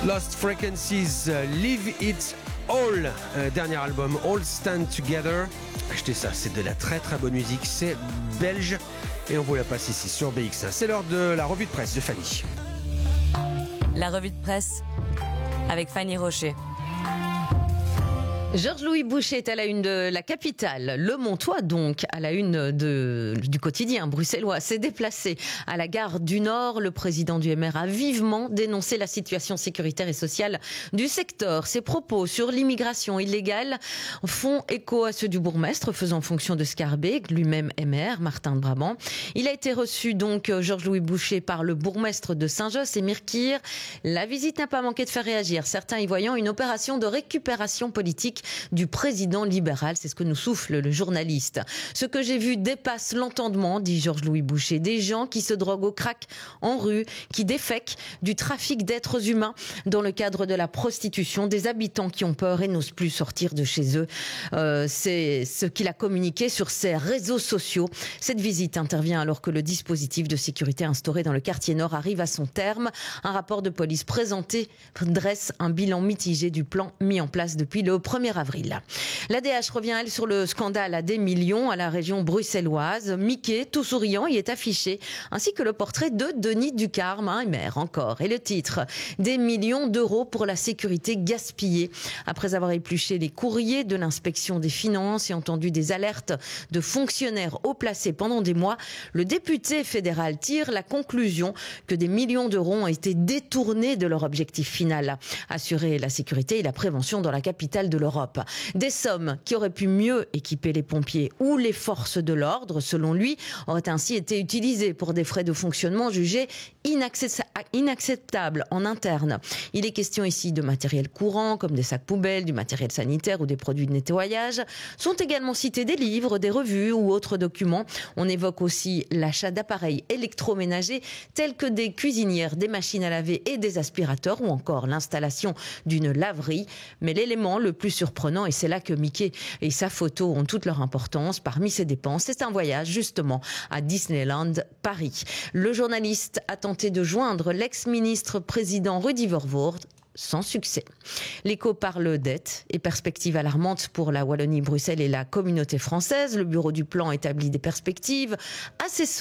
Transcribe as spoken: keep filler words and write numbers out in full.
Lost Frequencies, uh, Leave It All, euh, dernier album, All Stand Together. Achetez ça, c'est de la très très bonne musique, c'est belge et on vous la passe ici sur B X un. C'est l'heure de la revue de presse de Fanny. La revue de presse avec Fanny Rocher. Georges-Louis Boucher est à la une de la capitale. Le Montois, donc, à la une de, du quotidien bruxellois, s'est déplacé à la gare du Nord. Le président du M R a vivement dénoncé la situation sécuritaire et sociale du secteur. Ses propos sur l'immigration illégale font écho à ceux du bourgmestre faisant fonction de Scarbeck, lui-même M R, Martin de Brabant. Il a été reçu, donc, Georges-Louis Boucher par le bourgmestre de Saint-Josse, Émir Kir. La visite n'a pas manqué de faire réagir, certains y voyant une opération de récupération politique du président libéral. C'est ce que nous souffle le journaliste. Ce que j'ai vu dépasse l'entendement, dit Georges-Louis Boucher. Des gens qui se droguent au crack en rue, qui défèquent, du trafic d'êtres humains dans le cadre de la prostitution, des habitants qui ont peur et n'osent plus sortir de chez eux. Euh, c'est ce qu'il a communiqué sur ses réseaux sociaux. Cette visite intervient alors que le dispositif de sécurité instauré dans le quartier Nord arrive à son terme. Un rapport de police présenté dresse un bilan mitigé du plan mis en place depuis le premier avril. L'A D H revient, elle, sur le scandale à des millions à la région bruxelloise. Mickey, tout souriant, y est affiché, ainsi que le portrait de Denis Ducarme, un maire encore. Et le titre, des millions d'euros pour la sécurité gaspillée. Après avoir épluché les courriers de l'inspection des finances et entendu des alertes de fonctionnaires haut placés pendant des mois, le député fédéral tire la conclusion que des millions d'euros ont été détournés de leur objectif final. Assurer la sécurité et la prévention dans la capitale de l'Europe. Des sommes qui auraient pu mieux équiper les pompiers ou les forces de l'ordre, selon lui, auraient ainsi été utilisées pour des frais de fonctionnement jugés inacceptables en interne. Il est question ici de matériel courant, comme des sacs poubelles, du matériel sanitaire ou des produits de nettoyage. Sont également cités des livres, des revues ou autres documents. On évoque aussi l'achat d'appareils électroménagers tels que des cuisinières, des machines à laver et des aspirateurs, ou encore l'installation d'une laverie. Mais l'élément le plus surprenant, et c'est là que Mickey et sa photo ont toute leur importance, parmi ses dépenses, c'est un voyage justement à Disneyland Paris. Le journaliste a tenté de joindre l'ex-ministre président Rudy Verwoerd, sans succès. L'Écho parle dette et perspectives alarmantes pour la Wallonie, Bruxelles et la communauté française. Le bureau du plan établit des perspectives assez sombres